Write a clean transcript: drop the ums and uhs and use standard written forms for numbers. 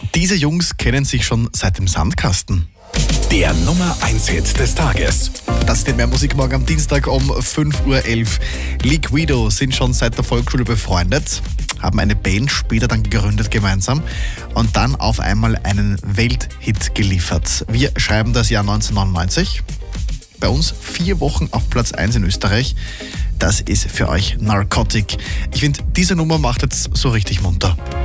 Diese Jungs kennen sich schon seit dem Sandkasten. Der Nummer 1 Hit des Tages. Das ist mehr Musik morgen am Dienstag um 5.11 Uhr. Liquido sind schon seit der Volksschule befreundet, haben eine Band später dann gegründet gemeinsam und dann auf einmal einen Welthit geliefert. Wir schreiben das Jahr 1999. Bei uns 4 Wochen auf Platz 1 in Österreich. Das ist für euch Narcotic. Ich finde, diese Nummer macht jetzt so richtig munter.